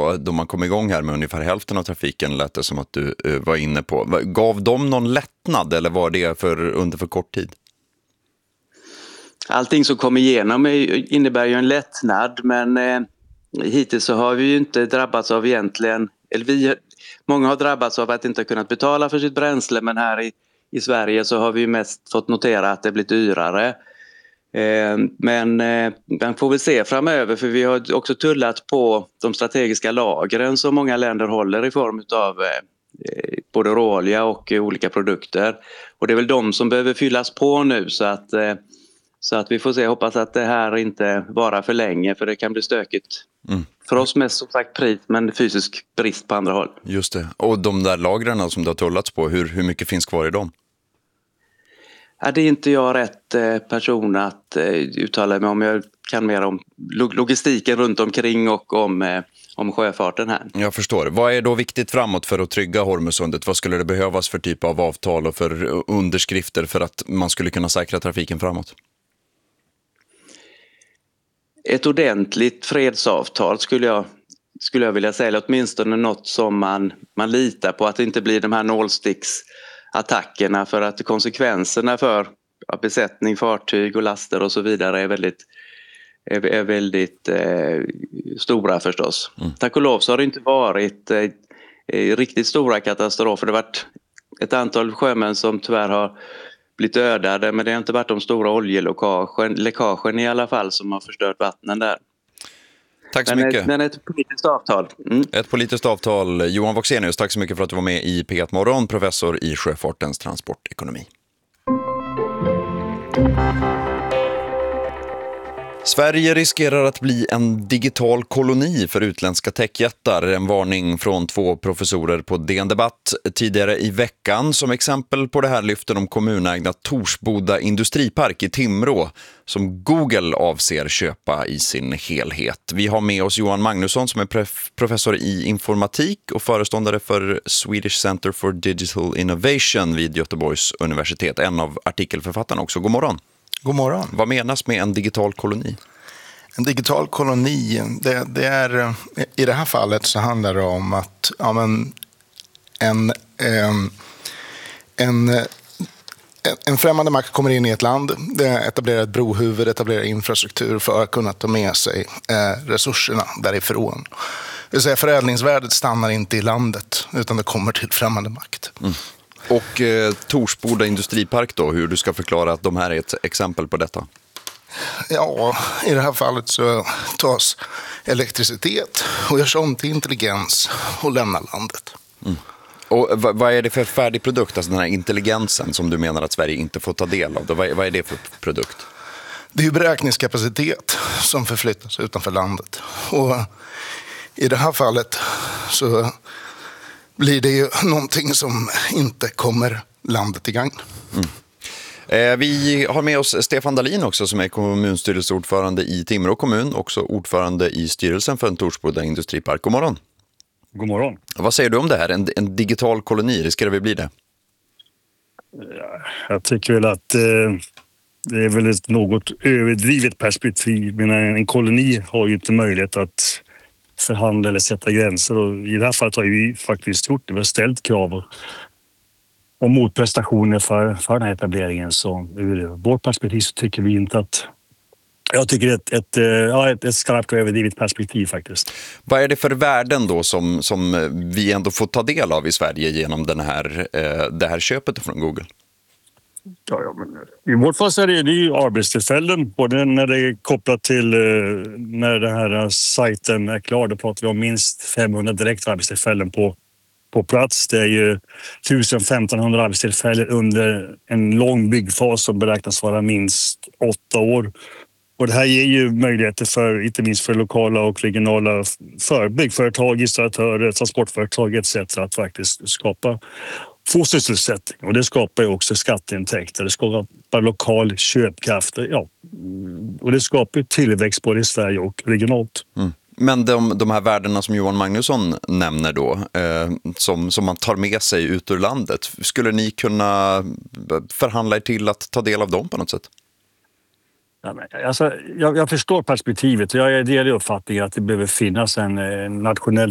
då man kom igång här med ungefär hälften av trafiken, lät det som att du var inne på. Gav de någon lättnad eller var det under för kort tid? Allting som kom igenom innebär ju en lättnad, men hittills så har vi ju inte drabbats av egentligen, många har drabbats av att inte kunnat betala för sitt bränsle, men här i Sverige så har vi ju mest fått notera att det blir dyrare. Men man får väl se framöver, för vi har också tullat på de strategiska lagren som många länder håller i form av både råolja och olika produkter. Och det är väl de som behöver fyllas på nu, så att vi får se, hoppas att det här inte varar för länge, för det kan bli stökigt. För oss mest som sagt pris, men fysisk brist på andra håll. Just det. Och de där lagren som du har tullats på, hur mycket finns kvar i dem? Det är inte jag rätt person att uttala mig om. Jag kan mer om logistiken runt omkring och om sjöfarten här. Jag förstår. Vad är då viktigt framåt för att trygga Hormuzsundet? Vad skulle det behövas för typ av avtal och för underskrifter för att man skulle kunna säkra trafiken framåt? Ett ordentligt fredsavtal skulle jag vilja säga, eller åtminstone något som man litar på, att det inte blir de här nålsticksattackerna, för att konsekvenserna för besättning, fartyg och laster och så vidare är väldigt stora förstås. Tack och lov så har det inte varit riktigt stora katastrofer. Det har varit ett antal sjömän som tyvärr har blivit ödade, men det har inte varit de stora oljeläckagen i alla fall som har förstört vattnen där. Tack så mycket. Men ett politiskt avtal. Ett politiskt avtal. Johan Voxenius, tack så mycket för att du var med i P1 Morgon, professor i sjöfartens transportekonomi. Sverige riskerar att bli en digital koloni för utländska techjättar. En varning från 2 professorer på DN Debatt tidigare i veckan. Som exempel på det här lyfter de kommunägda Torsboda industripark i Timrå som Google avser köpa i sin helhet. Vi har med oss Johan Magnusson som är professor i informatik och föreståndare för Swedish Center for Digital Innovation vid Göteborgs universitet. En av artikelförfattarna också. God morgon. God morgon. Vad menas med en digital koloni? En digital koloni, det är, i det här fallet så handlar det om att en främmande makt kommer in i ett land, det etablerar ett brohuvud, etablerar infrastruktur för att kunna ta med sig resurserna därifrån. Det vill säga förädlingsvärdet stannar inte i landet utan det kommer till främmande makt. Och Torsboda industripark då, hur du ska förklara att de här är ett exempel på detta? Ja, i det här fallet så tas elektricitet och görs om till intelligens och lämnar landet. Och vad är det för färdig produkt, alltså den här intelligensen som du menar att Sverige inte får ta del av? Vad är det för produkt? Det är ju beräkningskapacitet som förflyttas utanför landet. Och i det här fallet så blir det ju någonting som inte kommer landet i gang. Vi har med oss Stefan Dahlin också som är kommunstyrelseordförande i Timrå kommun, också ordförande i styrelsen för en Torsboda industripark. God morgon. God morgon. Vad säger du om det här? En digital koloni, riskerar vi bli det? Jag tycker väl att det är väl ett något överdrivet perspektiv. Men en koloni har ju inte möjlighet att förhandla eller sätta gränser. Och i det här fallet har vi faktiskt gjort det. Vi har ställt krav och motprestationer för den här etableringen. Så ur vårt perspektiv så tycker vi inte att... Jag tycker det är ett skarpt och överdrivet perspektiv faktiskt. Vad är det för värden då som vi ändå får ta del av i Sverige genom det här köpet från Google? Ja, men i vårt fall så är det ju arbetstillfällen, både när det är kopplat till när den här sajten är klar. Då pratar vi om minst 500 direkt arbetstillfällen på plats. Det är ju 1000-1500 arbetstillfällen under en lång byggfas som beräknas vara minst 8 år. Och det här ger ju möjligheter för, inte minst för lokala och regionala byggföretag, installatörer, transportföretag etc. att faktiskt få sysselsättning. Och det skapar ju också skatteintäkter, det skapar lokal köpkraft. Ja. Och det skapar tillväxt både i Sverige och regionalt. Men de här värdena som Johan Magnusson nämner då, som man tar med sig ut ur landet, skulle ni kunna förhandla er till att ta del av dem på något sätt? Ja, men, alltså, jag förstår perspektivet. Jag delar uppfattningen att det behöver finnas en nationell